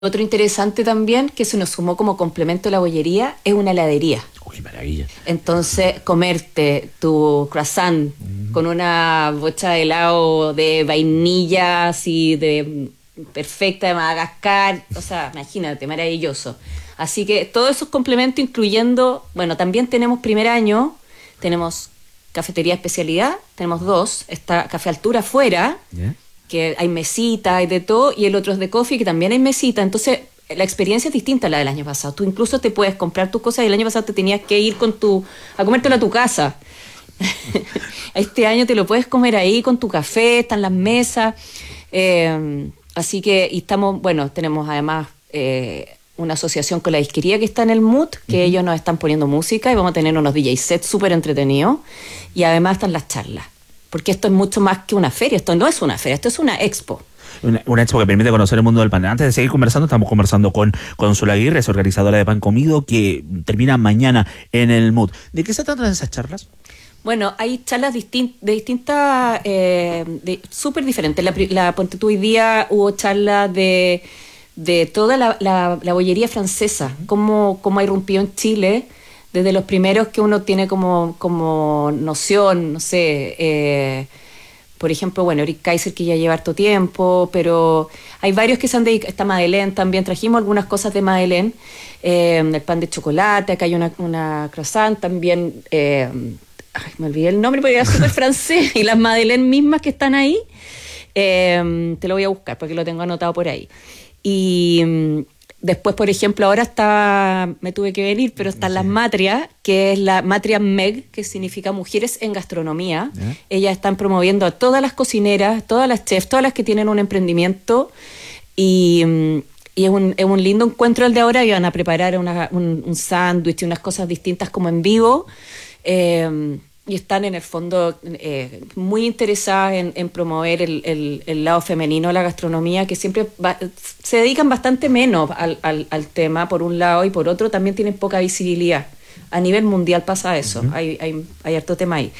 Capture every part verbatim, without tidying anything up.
Otro interesante también, que se nos sumó como complemento a la bollería, es una heladería. Uy, maravilla. Entonces, comerte tu croissant mm. con una bocha de helado de vainilla, así de perfecta, de Madagascar, o sea, imagínate, maravilloso. Así que todos esos complementos, incluyendo, bueno, también tenemos primer año, tenemos cafetería especialidad, tenemos dos, está Café Altura afuera, ¿yeah? Que hay mesita, hay de todo, y el otro es de coffee, que también hay mesita. Entonces, la experiencia es distinta a la del año pasado. Tú incluso te puedes comprar tus cosas, y el año pasado te tenías que ir con tu a comértelo a tu casa. Este año te lo puedes comer ahí con tu café, están las mesas. Eh, así que, y estamos, bueno, tenemos además eh, una asociación con la disquería que está en el M U T, que uh-huh. ellos nos están poniendo música y vamos a tener unos D J sets súper entretenidos. Y además están las charlas. Porque esto es mucho más que una feria, esto no es una feria, esto es una expo. Una, una expo que permite conocer el mundo del pan. Antes de seguir conversando, estamos conversando con Consuelo Aguirre, es organizadora de Pan Comido, que termina mañana en el M U T. ¿De qué se tratan esas charlas? Bueno, hay charlas distin- de distintas, eh, de, súper diferentes. La, la ponte tú hoy día hubo charlas de, de toda la, la, la bollería francesa, cómo, cómo ha irrumpido en Chile, desde los primeros que uno tiene como, como noción, no sé, eh, por ejemplo, bueno, Eric Kaiser, que ya lleva harto tiempo, pero hay varios que se han dedicado, está Madeleine también, trajimos algunas cosas de Madeleine, eh, el pan de chocolate, acá hay una, una croissant también, eh, ay, me olvidé el nombre porque era súper francés, y las Madeleine mismas que están ahí, eh, te lo voy a buscar porque lo tengo anotado por ahí. Y después, por ejemplo, ahora está, me tuve que venir, pero están sí. las matrias, que es la Matria Meg, que significa Mujeres en Gastronomía. ¿Eh? Ellas están promoviendo a todas las cocineras, todas las chefs, todas las que tienen un emprendimiento, y, y es, un, es un lindo encuentro el de ahora, y van a preparar una, un, un sándwich y unas cosas distintas como en vivo, eh, y están en el fondo eh, muy interesadas en, en promover el, el, el lado femenino de la gastronomía, que siempre va, se dedican bastante menos al, al, al tema, por un lado, y por otro también tienen poca visibilidad. A nivel mundial pasa eso, uh-huh. hay, hay, hay harto tema ahí.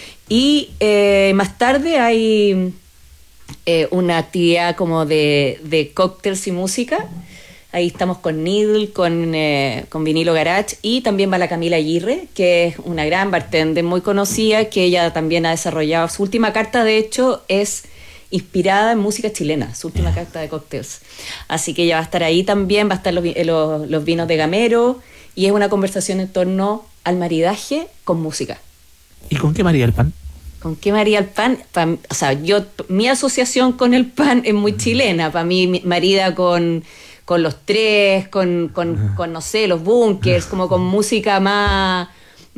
Y eh, más tarde hay eh, una actividad como de, de cócteles y música. Ahí estamos con Needle, con, eh, con Vinilo Garage, y también va la Camila Aguirre, que es una gran bartender muy conocida, que ella también ha desarrollado. Su última carta, de hecho, es inspirada en música chilena, su última carta de cócteles. Así que ella va a estar ahí también, va a estar los, los, los vinos de Gamero, y es una conversación en torno al maridaje con música. ¿Y con qué marida el pan? ¿Con qué marida el pan? Pa, o sea, yo, mi asociación con el pan es muy chilena. Para mí, marida con... con los tres, con, con, con no sé, los bunkers, como con música más,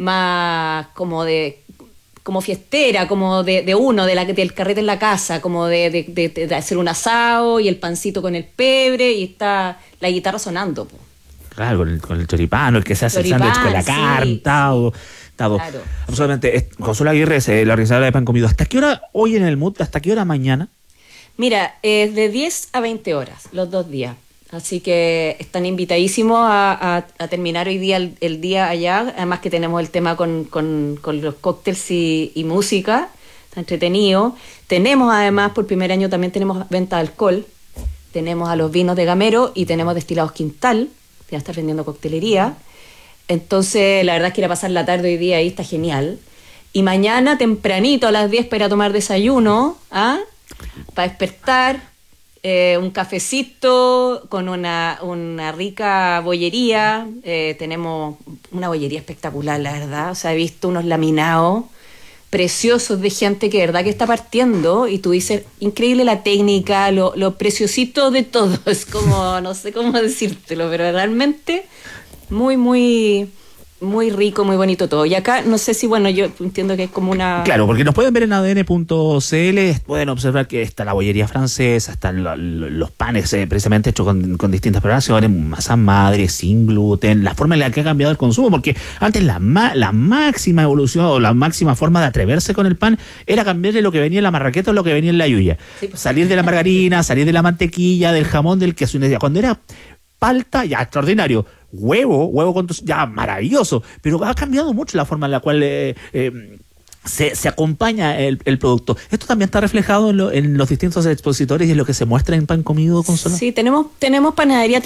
más como de, como fiestera, como de, de uno, de la, del carrete en la casa, como de, de, de, de hacer un asado y el pancito con el pebre, y está la guitarra sonando. Po. Claro, con el, con el choripán, el que se hace el sándwich con la sí, carne, todo. Todo. Claro. Absolutamente. Consuelo Aguirre es la organizadora de Pan Comido. ¿Hasta qué hora hoy en el M U T? ¿Hasta qué hora mañana? Mira, es de diez a veinte horas, los dos días. Así que están invitadísimos a, a, a terminar hoy día el, el día allá. Además que tenemos el tema con, con, con los cócteles y, y música. Está entretenido. Tenemos además, por primer año también tenemos venta de alcohol. Tenemos a los vinos de Gamero y tenemos destilados Quintal, que ya está vendiendo coctelería. Entonces, la verdad es que ir a pasar la tarde hoy día ahí está genial. Y mañana tempranito a las diez para tomar desayuno, ¿ah? Para despertar. Eh, un cafecito con una, una rica bollería. Eh, tenemos una bollería espectacular, la verdad. O sea, he visto unos laminados preciosos de gente que de verdad que está partiendo, y tú dices, increíble la técnica, lo, lo preciosito de todo. Es como, no sé cómo decírtelo, pero realmente muy, muy... muy rico, muy bonito todo. Y acá, no sé si, bueno, yo entiendo que es como una... Claro, porque nos pueden ver en A D N punto C L, pueden observar que está la bollería francesa, están lo, lo, los panes eh, precisamente hechos con, con distintas preparaciones, masa madre, sin gluten, la forma en la que ha cambiado el consumo, porque antes la, ma, la máxima evolución o la máxima forma de atreverse con el pan era cambiarle lo que venía en la marraqueta o lo que venía en la yuya. Sí, pues, salir de la margarina, salir de la mantequilla, del jamón, del queso. Cuando era palta, ya extraordinario. Huevo, huevo con tos, ya maravilloso, pero ha cambiado mucho la forma en la cual eh, eh, se, se acompaña el, el producto. ¿Esto también está reflejado en, lo, en los distintos expositores y en lo que se muestra en Pan Comido, Consuelo? Sí, tenemos, tenemos panadería